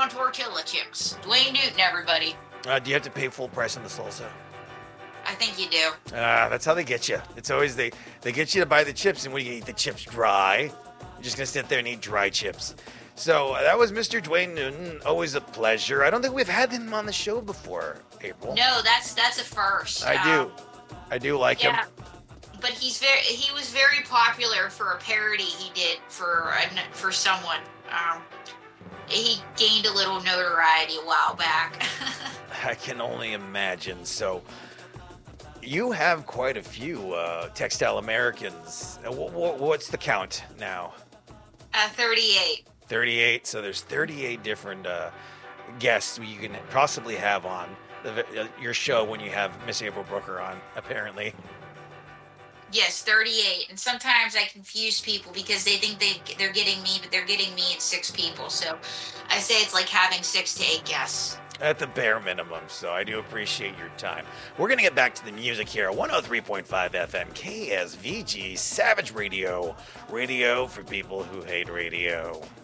on Tortilla Chips. Dwayne Newton, everybody. Do you have to pay full price on the salsa? I think you do. That's how they get you. It's always they get you to buy the chips, and when you eat the chips dry, you're just gonna sit there and eat dry chips. So that was Mr. Dwayne Newton. Always a pleasure. I don't think we've had him on the show before, April. No, that's a first. I do like him. But he was very popular for a parody he did for someone. He gained a little notoriety a while back. I can only imagine. So you have quite a few Textile Americans. What's the count now? 38. 38. So there's 38 different guests you can possibly have on your show when you have Miss April Brooker on, apparently. Yes, 38. And sometimes I confuse people because they think they're getting me, but they're getting me and 6 people. So I say it's like having 6 to 8 guests. At the bare minimum, so I do appreciate your time. We're going to get back to the music here. 103.5 FM, KSVG, Savage Radio. Radio for people who hate radio.